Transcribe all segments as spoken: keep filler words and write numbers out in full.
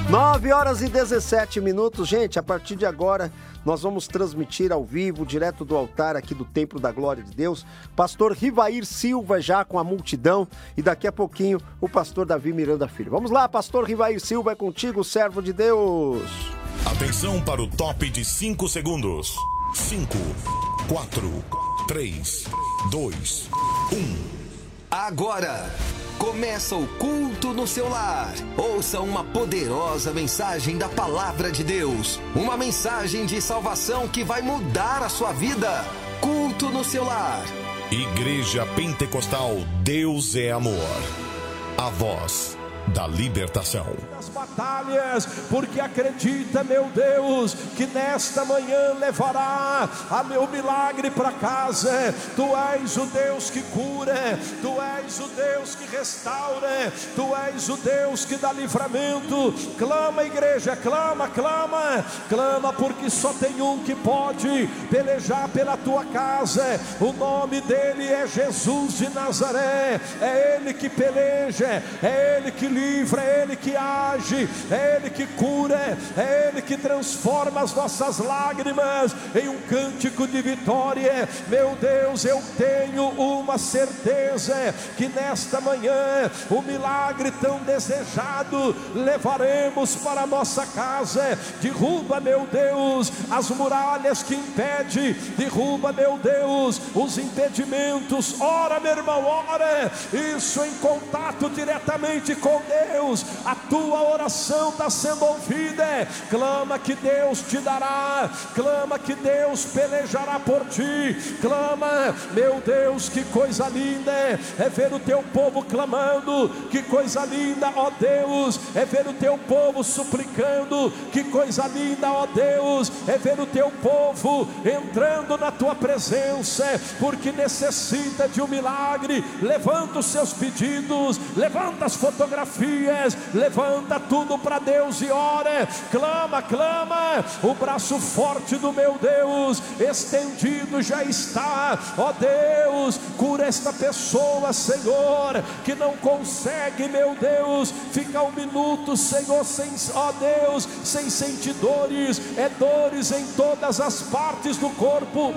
nove horas e dezessete minutos, gente, a partir de agora nós vamos transmitir ao vivo, direto do altar aqui do Templo da Glória de Deus, pastor Rivair Silva já com a multidão e daqui a pouquinho o pastor Davi Miranda Filho. Vamos lá, pastor Rivair Silva, é contigo, servo de Deus. Atenção para o top de cinco segundos. cinco, quatro, três, dois, um. Agora começa o culto no seu lar. Ouça uma poderosa mensagem da Palavra de Deus. Uma mensagem de salvação que vai mudar a sua vida. Culto no seu lar. Igreja Pentecostal Deus é Amor. A voz da libertação. Das batalhas, porque acredita, meu Deus, que nesta manhã levará a meu milagre para casa. Tu és o Deus que cura, tu és o Deus que restaura, tu és o Deus que dá livramento. Clama, igreja, clama, clama, clama, porque só tem um que pode pelejar pela tua casa. O nome dele é Jesus de Nazaré. É ele que peleja, é ele que livra, é ele que age, é ele que cura, é ele que transforma as nossas lágrimas em um cântico de vitória. Meu Deus, eu tenho uma certeza que nesta manhã o milagre tão desejado levaremos para a nossa casa. Derruba, meu Deus, as muralhas que impedem, derruba, meu Deus, os impedimentos. Ora, meu irmão, ora, isso em contato diretamente com Deus, a tua oração está sendo ouvida. Clama que Deus te dará, clama que Deus pelejará por ti. Clama, meu Deus, que coisa linda é ver o teu povo clamando. Que coisa linda, ó Deus, é ver o teu povo suplicando. Que coisa linda, ó Deus, é ver o teu povo entrando na tua presença, porque necessita de um milagre. Levanta os seus pedidos, levanta as fotografias, levanta tudo para Deus e ora. Clama, clama, o braço forte do meu Deus estendido já está. Ó Deus, cura esta pessoa, Senhor, que não consegue, meu Deus, ficar um minuto, Senhor, sem, ó Deus, sem sentir dores. É dores em todas as partes do corpo.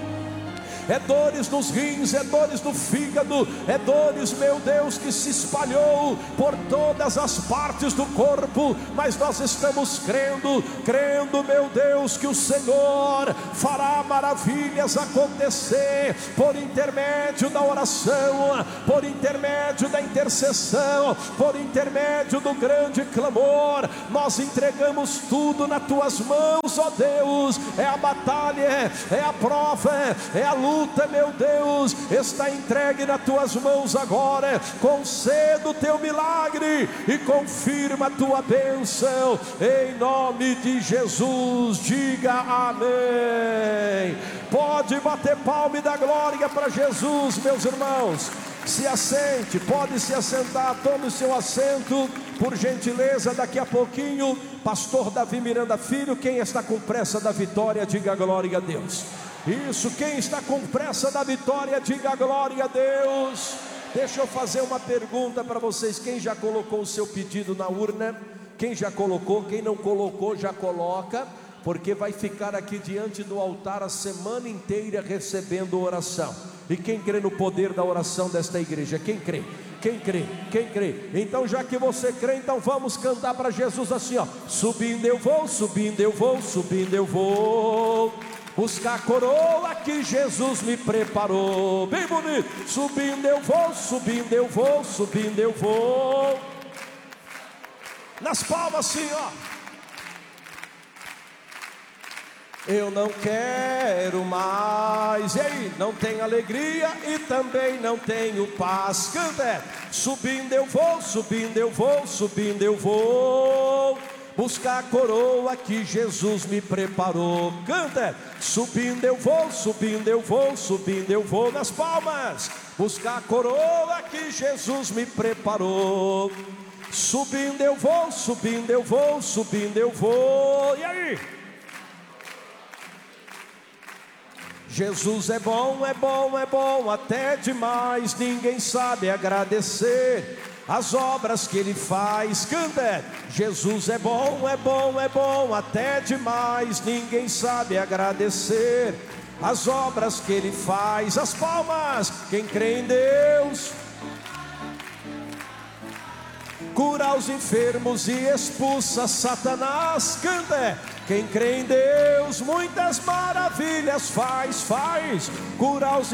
É dores nos rins, é dores no fígado, é dores, meu Deus, que se espalhou por todas as partes do corpo. Mas nós estamos crendo, crendo, meu Deus, que o Senhor fará maravilhas acontecer por intermédio da oração, por intermédio da intercessão, por intermédio do grande clamor. Nós entregamos tudo nas tuas mãos, ó Deus. É a batalha, é a prova, é a luta, meu Deus, está entregue nas tuas mãos agora. Conceda o teu milagre e confirma a tua bênção, em nome de Jesus. Diga amém. Pode bater palma e dar glória para Jesus, meus irmãos. Se assente, pode se assentar, tome o seu assento, por gentileza. Daqui a pouquinho, pastor Davi Miranda Filho. Quem está com pressa da vitória, diga glória a Deus. Isso, quem está com pressa da vitória, diga glória a Deus. Deixa eu fazer uma pergunta para vocês. Quem já colocou o seu pedido na urna? Quem já colocou? Quem não colocou, já coloca, porque vai ficar aqui diante do altar a semana inteira recebendo oração. E quem crê no poder da oração desta igreja? Quem crê? Quem crê? Quem crê? Então, já que você crê, então vamos cantar para Jesus assim, ó. Subindo eu vou, subindo eu vou, subindo eu vou buscar a coroa que Jesus me preparou. Bem bonito. Subindo eu vou, subindo eu vou, subindo eu vou. Nas palmas assim, ó. Eu não quero mais. E aí? Não tenho alegria e também não tenho paz. Canta. Subindo eu vou, subindo eu vou, subindo eu vou buscar a coroa que Jesus me preparou. Canta. Subindo eu vou, subindo eu vou, subindo eu vou. Nas palmas. Buscar a coroa que Jesus me preparou. Subindo eu vou, subindo eu vou, subindo eu vou. E aí? Jesus é bom, é bom, é bom, até demais, ninguém sabe agradecer. as obras que Ele faz. Canta! Jesus é bom, é bom, é bom, até demais. Ninguém sabe agradecer as obras que Ele faz. As palmas, quem crê em Deus, cura os enfermos e expulsa Satanás. Canta! Quem crê em Deus, muitas maravilhas faz, faz, cura os